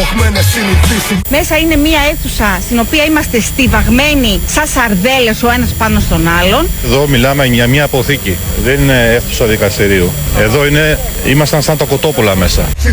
μορφωμένες συνηθίσεις. Μέσα είναι μια αίθουσα στην οποία είμαστε στιβαγμένοι σαν σαρδέλες ο ένας πάνω στον άλλον. Εδώ μιλάμε για μια αποθήκη. Δεν είναι αίθουσα δικαστηρίου. Εδώ ήμασταν σαν τα κοτόπουλα μέσα.